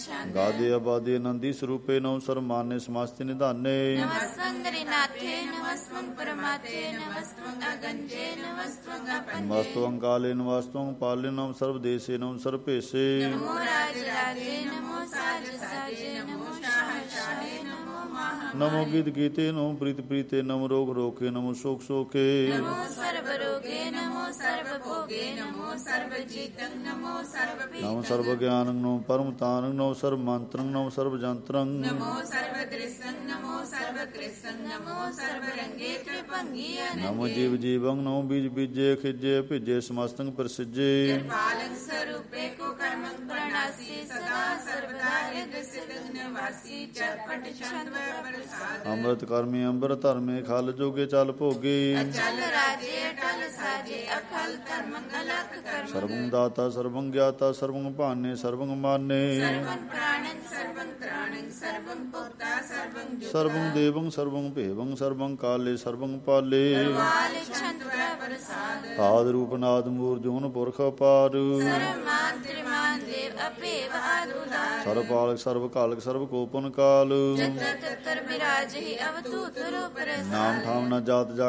ਗਾਦੇ ਆਬਾਦੇ ਆਨੰਦੀ ਸਰੂਪੇ ਨਉ ਸਰਮਾਨੇ ਸਮਾਸਤੀ ਨਿਧਾਨੇ ਨਮਸਤੰ ਗਰਿਨਾਥੇ ਨਮਸਤੰ ਪਰਮਾਥੇ ਨਮਸਤੰ ਅਗੰਜੇ ਨਮਸਤੰ ਅਪੰਜੇ ਨਮਸਤੰ ਕਾਲੇ ਨਮਸਤੰ ਪਾਲੇ ਨਮ ਸਰਬ ਦੇਸੇ ਨਮ ਸਰਬ ਭੇਸੇ ਨਮੋ ਰਾਜ ਰਾਜੇ ਨਮੋ ਸਾਜ ਸਾਜੇ ਨਮੋ ਸ਼ਾਹ ਸ਼ਾਹੇ ਨਮੋ ਮਾਹ ਨਮੋ ਗੀਤ ਗੀਤੇ ਨਮੋ ਪ੍ਰੀਤ ਪ੍ਰੀਤੇ ਨਮ ਰੋਗ ਰੋਕੇ ਨਮੋ ਸ਼ੋਕ ਸ਼ੋਕੇ ਨਮੋ ਸਰਬ ਰੋਗੇ ਨਮੋ ਸਰਬ ਭੋਗੇ ਨਮੋ ਸਰਬ ਜੀਤੰ ਨਮੋ ਸਰਬ ਨਮ ਸਰਬ ਗਿਆਨੰ ਨਮ ਪਰਮ ਤਾਨੰ ਨਮ ਸਰਬ ਮੰਤਰੰ ਨਮ ਸਰਬ ਜੰਤਰੰ ਨਮੋ ਸਰਬ ਦ੍ਰਿਸ਼ੰ ਨਮੋ ਸਰਬ ਕ੍ਰਿਸ਼ੰ ਨਮੋ ਸਰਬ ਰੰਗੇ ਤ੍ਰਿਭੰਗੀ ਨਮੋ ਜੀਵ ਜੀਵੰ ਨਮੋ ਬੀਜ ਬੀਜੇ ਖਿਜੇ ਭਿਜੇ ਸਮਸਤੰ ਪ੍ਰਸਿਜੇ ਕਿਰਪਾਲੰ ਸਰੂਪੇ ਕੋ ਕਰਮੰ ਪ੍ਰਣਾਸੀ ਸਦਾ ਸਰਬਦਾ ਹਿਰਦਿ ਸਿਦੰ ਨਿਵਾਸੀ ਚਰਪਟ ਛੰਦ ਵੈ ਪ੍ਰਸਾਦ ਅੰਮ੍ਰਿਤ ਕਰਮੀ ਅੰਬਰ ਧਰਮੇ ਖਲ ਜੋਗੇ ਚਲ ਭੋਗੇ ਅਚਲ ਰਾਜੇ ਅਟਲ ਸਾਜੇ ਅਖਲ ਧਰਮੰ ਅਲਖ ਕਰਮ ਸਰਵੰ ਦਾਤਾ ਸਰਵੰ ਗਿਆਤਾ ਸਰਵੰ ਭਾਨੇ ਸਰਵੰ ਮਾਨੇ ਸਰਵੰ ਪ੍ਰਾਣੰ ਸਰਵੰ ਤ੍ਰਾਣੰ ਸਰਵੰ ਭੋਗਤਾ ਸਰਵੰ ਜੁਗਤਾ ਸਰਵੰ ਦੇਵੰ ਸਰਵੰ ਭੇਵੰ ਸਰਵੰ ਕਾਲੇ ਸਰਵੰ ਪਾਲੇ ਵਾਲੇ ਛੰਦ ਵੈ ਪ੍ਰਸਾਦ ਆਦਿ ਰੂਪ ਨਾਦ ਮੂਰ ਜੋਨ ਪੁਰਖ ਅਪਾਰ ਸਰਮਾਨ ਤ੍ਰਿਮਾਨ ਦੇਵ ਅਪੇਵ ਆਦੁਦਾਰ ਸਰਬ ਪਾਲਕ ਸਰਬ ਕਾਲਕ ਸਰਬ ਕੋਪਨ ਕਾਲ ਜਤਰ ਤਤਰ ਬਿਰਾਜਹਿ ਅਵਧੂਤ ਰੂਪ ਰਸਾਲ ਨਾਮ ਠਾਮ ਨ ਜਾਤ